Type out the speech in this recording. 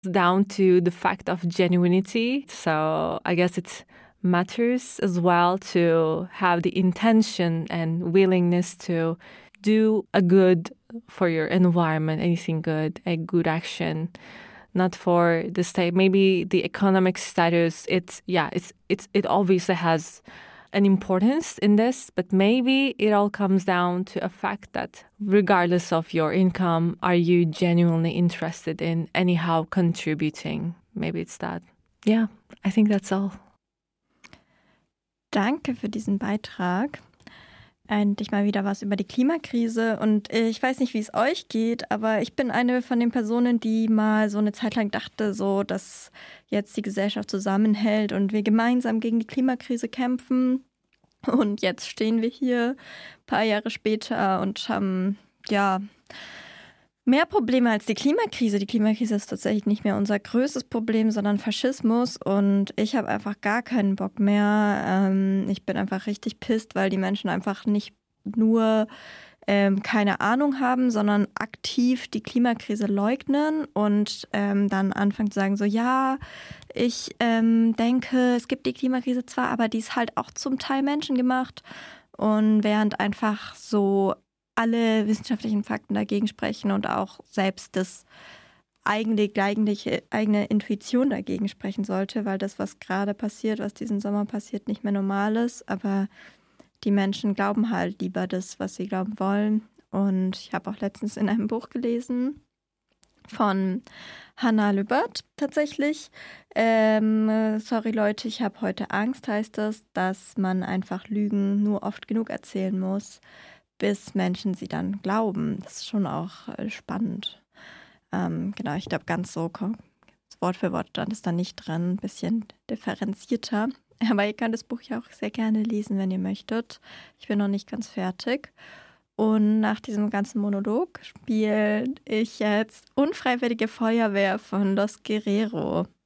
down to the fact of genuinity. So I guess it matters as well to have the intention and willingness to do a good for your environment, anything good, a good action, not for the state. Maybe the economic status, it obviously has an importance in this, but maybe it all comes down to a fact that regardless of your income, are you genuinely interested in anyhow contributing? Maybe it's that. Yeah, I think that's all. Danke für diesen Beitrag. Endlich mal wieder was über die Klimakrise. Und ich weiß nicht, wie es euch geht, aber ich bin eine von den Personen, die mal so eine Zeit lang dachte, so, dass jetzt die Gesellschaft zusammenhält und wir gemeinsam gegen die Klimakrise kämpfen. Und jetzt stehen wir hier ein paar Jahre später und haben mehr Probleme als die Klimakrise. Die Klimakrise ist tatsächlich nicht mehr unser größtes Problem, sondern Faschismus. Und ich habe einfach gar keinen Bock mehr. Ich bin einfach richtig pisst, weil die Menschen einfach nicht nur keine Ahnung haben, sondern aktiv die Klimakrise leugnen und dann anfangen zu sagen, so ja, ich denke, es gibt die Klimakrise zwar, aber die ist halt auch zum Teil menschengemacht. Und während einfach so alle wissenschaftlichen Fakten dagegen sprechen und auch selbst das eigene Intuition dagegen sprechen sollte, weil das, was gerade passiert, was diesen Sommer passiert, nicht mehr normal ist. Aber die Menschen glauben halt lieber das, was sie glauben wollen. Und ich habe auch letztens in einem Buch gelesen von Hannah Lübbert tatsächlich. Sorry Leute, ich habe heute Angst, heißt das, dass man einfach Lügen nur oft genug erzählen muss, bis Menschen sie dann glauben. Das ist schon auch spannend. Genau, ich glaube, ganz so Wort für Wort stand es da nicht dran. Ein bisschen differenzierter. Aber ihr könnt das Buch ja auch sehr gerne lesen, wenn ihr möchtet. Ich bin noch nicht ganz fertig. Und nach diesem ganzen Monolog spiele ich jetzt Unfreiwillige Feuerwehr von Los Guerrero.